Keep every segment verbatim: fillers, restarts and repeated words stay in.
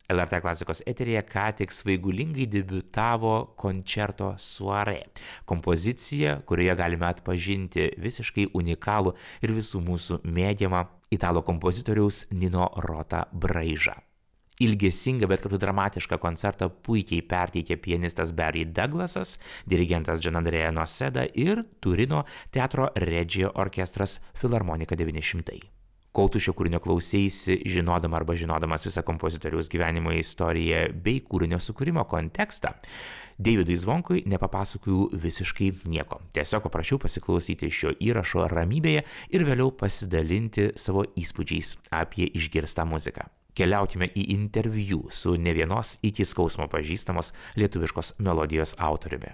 L R T klasikos eteryje ką tik svaigulingai debiutavo koncerto Soirée. Kompozicija, kurioje galime atpažinti visiškai unikalų ir visų mūsų mėgiamą italų kompozitoriaus Nino Rota braižą. Ilgesingą, bet kartu dramatišką koncertą puikiai perteikė pianistas Barry Douglasas, dirigentas Gianandrea Noseda ir Turino teatro Regio orkestras Filharmonika devyni šimtai. Kol tu šio kūrinio klausėsi, žinodama arba žinodamas visą kompozitoriaus gyvenimo istoriją bei kūrinio sukūrimo kontekstą, Davidui Zvonkui nepapasakojau visiškai nieko. Tiesiog paprašiau pasiklausyti šio įrašo ramybėje ir vėliau pasidalinti savo įspūdžiais apie išgirstą muziką. Keliaukime į interviu su ne vienos iki skausmo pažįstamos lietuviškos melodijos autoriumi.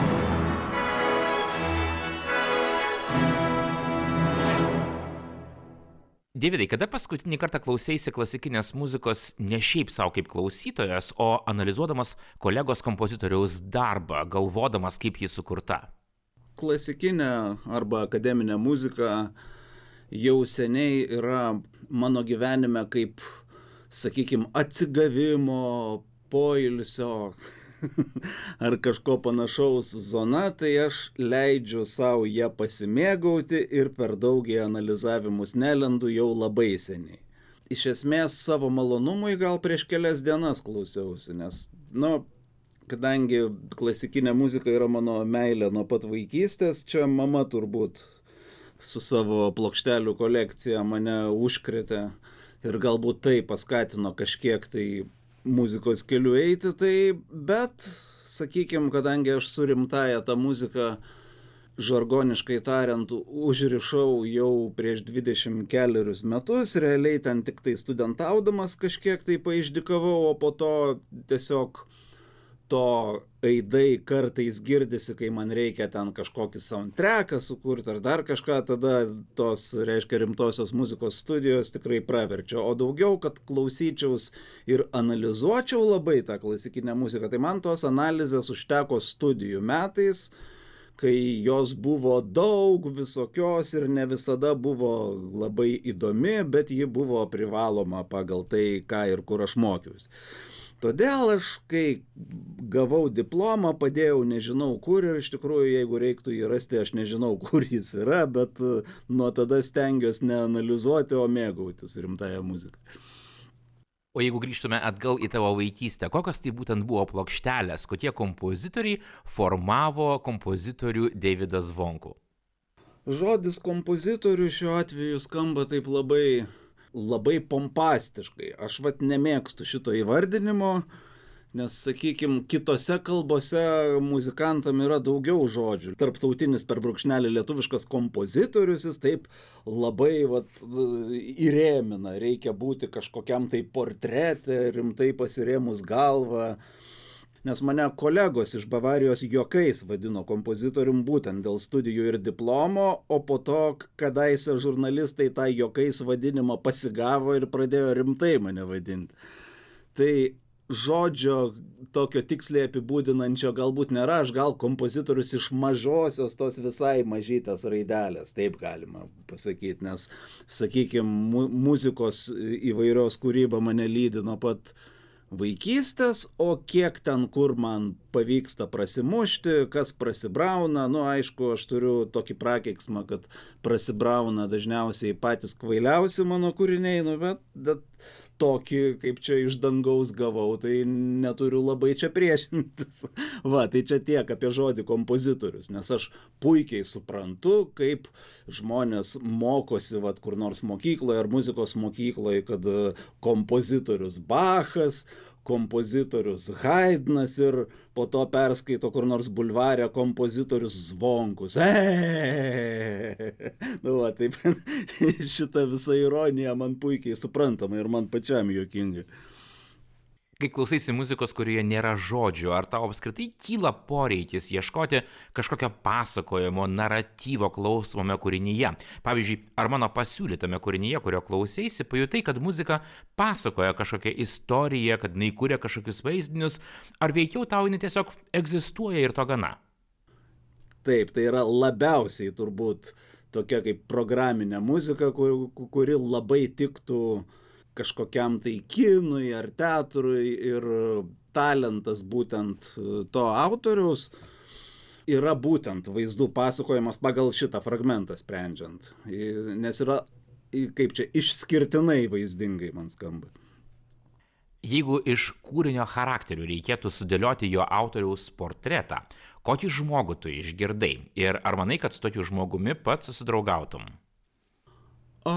Davidai, kada paskutinį kartą klausėsi klasikinės muzikos ne šiaip savo kaip klausytojas, o analizuodamas kolegos kompozitoriaus darbą, galvodamas, kaip ji sukurta? Klasikinė arba akademinė muzika jau seniai yra mano gyvenime kaip, sakykime, atsigavimo, poilsio ar kažko panašaus zona, tai aš leidžiu savo ją pasimėgauti ir per daug į analizavimus nelendu jau labai seniai. Iš esmės savo malonumui gal prieš kelias dienas klausiausi, nes, nu, kadangi klasikinė muzika yra mano meilė nuo pat vaikystės, čia mama turbūt su savo plokštelių kolekcija mane užkrėtė ir galbūt tai paskatino kažkiek tai muzikos keliu eiti, tai bet, sakykime, kadangi aš su rimtąja tą muziką, žargoniškai tariant, užrišau jau prieš dvidešimt kelerius metus, realiai ten tik tai studentaudamas kažkiek tai paišdikavau, o po to tiesiog to aidai kartais girdisi, kai man reikia ten kažkokį soundtracką sukurti ar dar kažką, tada tos, reiškia, rimtosios muzikos studijos tikrai praverčia. O daugiau, kad klausyčiaus ir analizuočiau labai tą klasikinę muziką, tai man tos analizės užteko studijų metais, kai jos buvo daug visokios ir ne visada buvo labai įdomi, bet ji buvo privaloma pagal tai, ką ir kur aš mokiausi. Todėl aš, kai gavau diplomą, padėjau nežinau kur ir iš tikrųjų, jeigu reiktų jį rasti, aš nežinau, kur jis yra, bet nuo tada stengiuosi neanalizuoti, o mėgautis rimtąją muziką. O jeigu grįžtume atgal į tavo vaikystę, kokios tai būtent buvo plokštelės, kokie kompozitoriai formavo kompozitorių Davidą Zvonkų? Žodis kompozitorių šiuo atveju skamba taip labai... labai pompastiškai. Aš vat nemėgstu šito įvardinimo, nes, sakykime, kitose kalbose muzikantam yra daugiau žodžių. Tarptautinis per brūkšnelį lietuviškas kompozitorius, jis taip labai vat, įrėmina, reikia būti kažkokiam tai portrete, rimtai pasirėmus galvą. Nes mane kolegos iš Bavarijos juokais vadino kompozitorium būtent dėl studijų ir diplomo, o po to, kadaise žurnalistai tą juokais vadinimą pasigavo ir pradėjo rimtai mane vadinti. Tai žodžio tokio tiksliai apibūdinančio galbūt nėra, aš gal kompozitorius iš mažosios tos visai mažytės raidelės, taip galima pasakyti, nes, sakykime, muzikos įvairios kūryba mane lydi nuo pat vaikystės, o kiek ten, kur man pavyksta prasimušti, kas prasibrauna, nu aišku, aš turiu tokį prakeiksmą, kad prasibrauna dažniausiai patys kvailiausi mano kūriniai, nu bet, bet tokį, kaip čia iš dangaus gavau, tai neturiu labai čia priešintis. Va, tai čia tiek apie žodį kompozitorius, nes aš puikiai suprantu, kaip žmonės mokosi, vat, kur nors mokykloje ar muzikos mokykloje, kad kompozitorius Bachas, kompozitorius Haydnas ir po to perskaito kur nors bulvare kompozitorius Zvonkus. Eee! Nu, va, taip, šita visa ironija man puikiai suprantama ir man pačiam juokinga. Kai klausaisi muzikos, kurioje nėra žodžių, ar tau apskritai kyla poreikis ieškoti kažkokio pasakojimo, naratyvo klausomame kūrinyje? Pavyzdžiui, ar mano pasiūlytame kūrinyje, kurio klausaisi, pajutai, kad muzika pasakoja kažkokią istoriją, kad jinai kuria kažkokius vaizdinius, ar veikiau tau jinai tiesiog egzistuoja ir to gana? Taip, tai yra labiausiai turbūt tokia kaip programinė muzika, kur, kuri labai tiktų kažkokiam tai kinui ar teatrui ir talentas būtent to autoriaus yra būtent vaizdų pasakojimas pagal šitą fragmentą sprendžiant, nes yra, kaip čia, išskirtinai vaizdingai man skamba. Jeigu iš kūrinio charakterių reikėtų sudėlioti jo autoriaus portretą, kokį žmogų tu išgirdai ir ar manai, kad su tokiu žmogumi pats susidraugautum? A,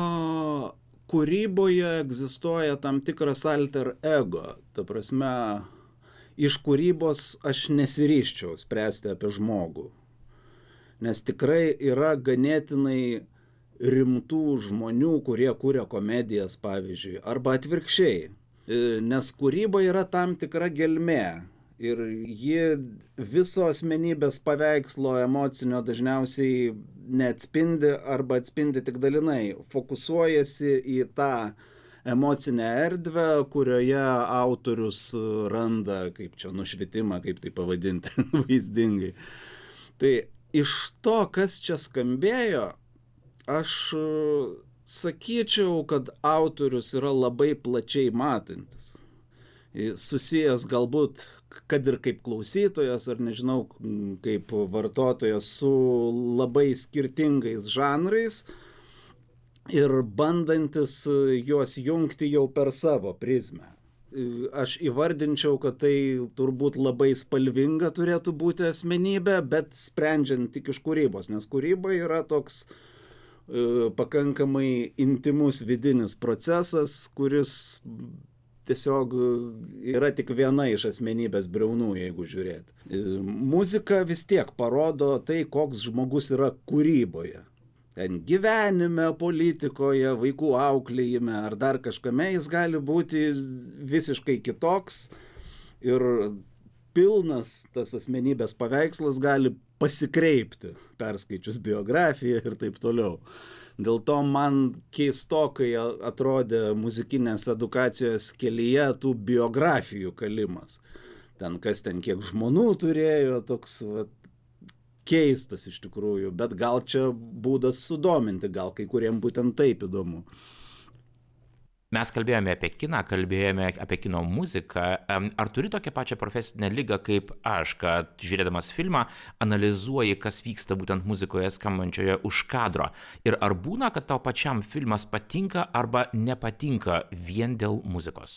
kūryboje egzistuoja tam tikras alter ego, ta prasme, iš kūrybos aš nesiryščiau spręsti apie žmogų, nes tikrai yra ganėtinai rimtų žmonių, kurie kuria komedijas, pavyzdžiui, arba atvirkščiai. Nes kūryba yra tam tikra gelmė ir ji viso asmenybės paveikslo emocinio dažniausiai neatspindi arba atspindi tik dalinai, fokusuojasi į tą emocinę erdvę, kurioje autorius randa, kaip čia, nušvitimą, kaip tai pavadinti vaizdingai. Tai iš to, kas čia skambėjo, aš sakyčiau, kad autorius yra labai plačiai matantis, susijęs galbūt, kad ir kaip klausytojas, ar nežinau, kaip vartotojas su labai skirtingais žanrais ir bandantis juos jungti jau per savo prizmę. Aš įvardinčiau, kad tai turbūt labai spalvinga turėtų būti asmenybė, bet sprendžiant tik iš kūrybos, nes kūryba yra toks pakankamai intimus vidinis procesas, kuris tiesiog yra tik viena iš asmenybės briaunų, jeigu žiūrėti. Muzika vis tiek parodo tai, koks žmogus yra kūryboje. Ten gyvenime, politikoje, vaikų auklėjime ar dar kažkame jis gali būti visiškai kitoks ir pilnas tas asmenybės paveikslas gali pasikreipti, perskaičius biografiją ir taip toliau. Dėl to man keistokai atrodė muzikinės edukacijos kelyje tų biografijų kalimas. Ten kas ten kiek žmonų turėjo, toks va, keistas iš tikrųjų, bet gal čia būdas sudominti, gal kai kuriem būtent taip įdomu. Mes kalbėjome apie kiną, kalbėjome apie kino muziką. Ar turi tokią pačią profesinę ligą kaip aš, kad žiūrėdamas filmą analizuoji, kas vyksta būtent muzikoje skambančioje už kadro? Ir ar būna, kad tau pačiam filmas patinka arba nepatinka vien dėl muzikos?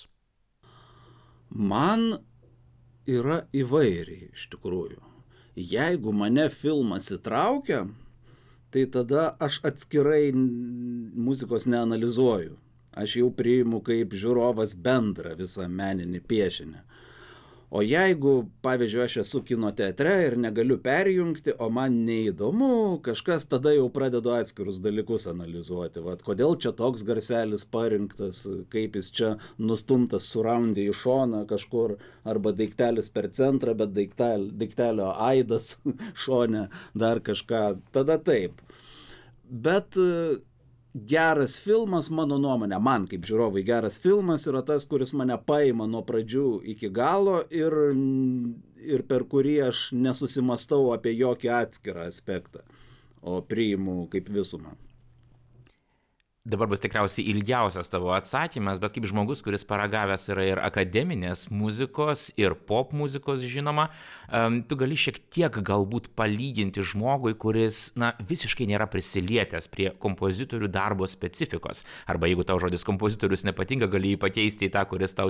Man yra įvairiai iš tikrųjų. Jeigu mane filmas įtraukia, tai tada aš atskirai muzikos neanalizuoju. Aš jau priimu kaip žiūrovas bendrą visą meninį piešinį. O jeigu, pavyzdžiui, aš esu kino teatre ir negaliu perjungti, o man neįdomu, kažkas tada jau pradedu atskirus dalykus analizuoti. Vat, kodėl čia toks garselis parinktas, kaip jis čia nustumtas suraundi į šoną kažkur, arba daiktelis per centrą, bet daiktel, daiktelio aidas šone, dar kažką. Tada taip. Bet geras filmas, mano nuomonė, man kaip žiūrovai geras filmas yra tas, kuris mane paima nuo pradžių iki galo ir, ir per kurį aš nesusimastau apie jokį atskirą aspektą, o priimu kaip visumą. Dabar bus tikriausiai ilgiausias tavo atsakymas, bet kaip žmogus, kuris paragavęs yra ir akademinės muzikos, ir pop muzikos, žinoma, tu gali šiek tiek galbūt palyginti žmogui, kuris, na, visiškai nėra prisilietęs prie kompozitorių darbo specifikos. Arba jeigu tau žodis kompozitorius nepatinka, gali jį pakeisti į tą, kuris tau